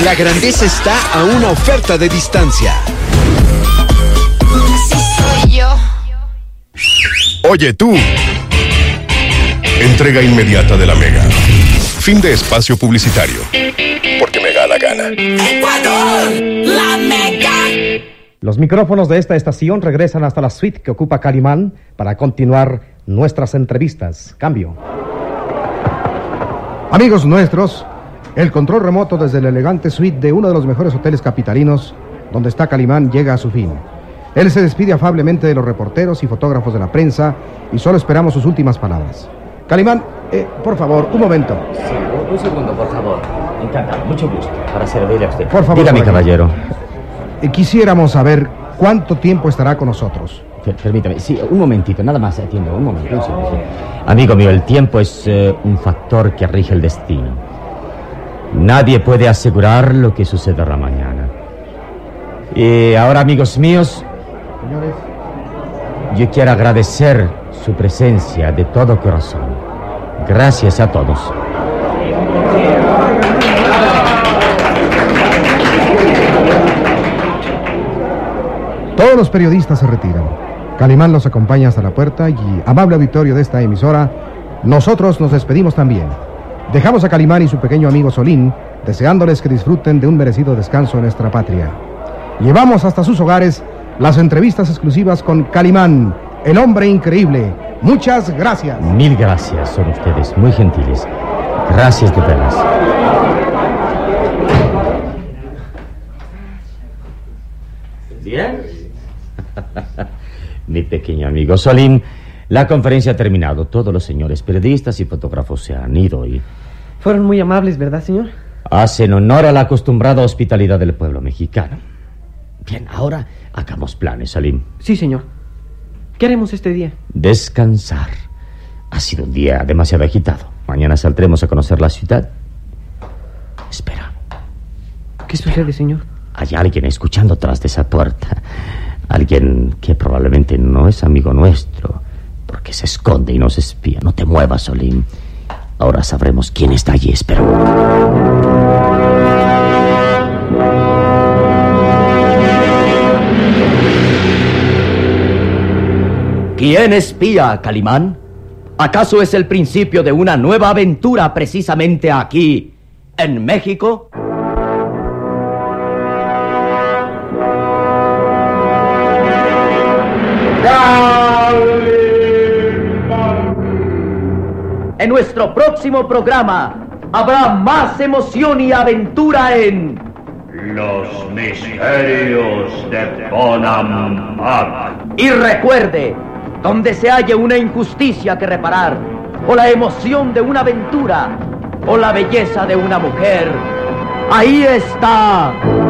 La grandeza está a una oferta de distancia. Así soy yo. Oye tú. Entrega inmediata de la Mega. Fin de espacio publicitario. Porque me da la gana. ¡Ecuador! ¡La Mega! Los micrófonos de esta estación regresan hasta la suite que ocupa Calimán para continuar nuestras entrevistas. Cambio. Amigos nuestros, el control remoto desde la elegante suite de uno de los mejores hoteles capitalinos, donde está Calimán, llega a su fin. Él se despide afablemente de los reporteros y fotógrafos de la prensa y solo esperamos sus últimas palabras. Calimán, por favor, un momento. Sí, un segundo, por favor. Encantado, mucho gusto para servirle a usted. Por favor, dígame, caballero. Quisiéramos saber cuánto tiempo estará con nosotros. Permítame, sí, un momentito, nada más, atiendo, un momento. Un segundo. Amigo mío, el tiempo es un factor que rige el destino. Nadie puede asegurar lo que sucederá mañana. Y ahora, amigos míos, Señores, yo quiero agradecer su presencia de todo corazón. Gracias a todos. todos los periodistas se retiran. Calimán los acompaña hasta la puerta y, amable auditorio de esta emisora, nosotros nos despedimos también. Dejamos a Calimán y su pequeño amigo Solín, deseándoles que disfruten de un merecido descanso en nuestra patria. Llevamos hasta sus hogares las entrevistas exclusivas con Calimán, el hombre increíble. Muchas gracias. Mil gracias, son ustedes muy gentiles. Gracias de veras. ¿Bien? Mi pequeño amigo Solín, la conferencia ha terminado. Todos los señores periodistas y fotógrafos se han ido y... Fueron muy amables, ¿verdad, señor? hacen honor a la acostumbrada hospitalidad del pueblo mexicano. Bien, ahora hagamos planes, Salim. Sí, señor. ¿Qué haremos este día? Descansar. Ha sido un día demasiado agitado. Mañana saldremos a conocer la ciudad. Espera. ¿Qué sucede, señor? Hay alguien escuchando tras de esa puerta. Alguien que probablemente no es amigo nuestro, porque se esconde y nos espía. No te muevas, Solín. Ahora sabremos quién está allí. Espera. ¿Quién espía a Calimán? ¿Acaso es el principio de una nueva aventura precisamente aquí, en México? En nuestro próximo programa habrá más emoción y aventura en... Los misterios de Bonampak. Y recuerde, donde se halle una injusticia que reparar, o la emoción de una aventura, o la belleza de una mujer, ahí está